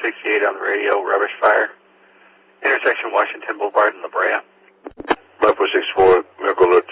68 on the radio, rubbish fire. Intersection Washington Boulevard and La Brea. Left 64, Miracle